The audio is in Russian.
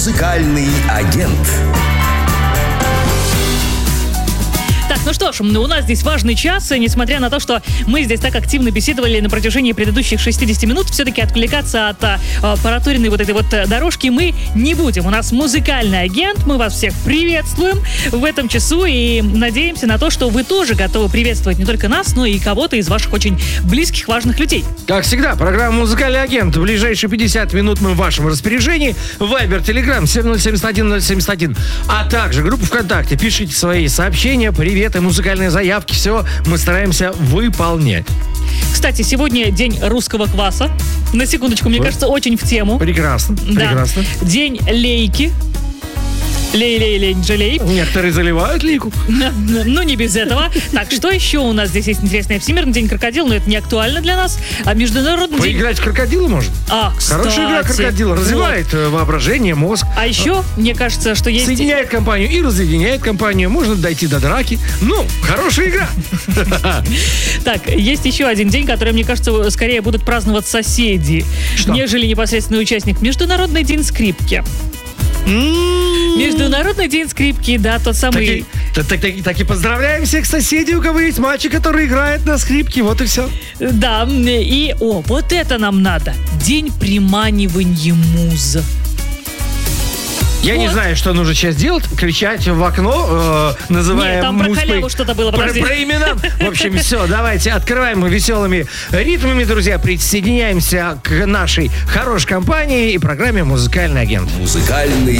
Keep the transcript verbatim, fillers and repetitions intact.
Музыкальный агент. Так, ну что ж, у нас здесь важный час, и несмотря на то, что мы здесь так активно беседовали на протяжении предыдущих шестидесяти минут, все-таки отвлекаться от а, аппаратурной вот этой вот дорожки мы не будем. У нас музыкальный агент, мы вас всех приветствуем в этом часу и надеемся на то, что вы тоже готовы приветствовать не только нас, но и кого-то из ваших очень близких, важных людей. Как всегда, программа «Музыкальный агент». В ближайшие пятьдесят минут мы в вашем распоряжении. Вайбер, Телеграм семь ноль семь один ноль семь один. А также группу ВКонтакте. Пишите свои сообщения, приветы, музыкальные заявки. Все мы стараемся выполнять. Кстати, сегодня день русского кваса. На секундочку, мне Ой. кажется, очень в тему. Прекрасно, Да. прекрасно. День лейки. Лей-лей-лей, жалей. Некоторые заливают лейку. Ну, не без этого. Так, что еще у нас здесь есть интересное? Всемирный день крокодила, но это не актуально для нас. А международный день... Поиграть в крокодила может? А, кстати. Хорошая игра крокодила. Развивает Вот. э, воображение, мозг. А еще, мне кажется, что есть... Соединяет компанию и разъединяет компанию. Можно дойти до драки. Ну, хорошая игра. Так, есть еще один день, который, мне кажется, скорее будут праздновать соседи, Что? нежели непосредственный участник. Международный день скрипки. Международный день скрипки, да, тот Так самый... и, так, так- так- так и поздравляем всех соседей, у кого есть мальчик, который играет на скрипке. Вот и все. Да, и... О, вот это нам надо. День приманивания муз. Я не Вот. знаю, что нужно сейчас делать. Кричать в окно, э, называя Нет, там про муз по- халяву что-то было, Про, подожди. про имена. В общем, все, давайте открываем веселыми ритмами, друзья. Присоединяемся к нашей хорошей компании и программе «Музыкальный агент». Музыкальный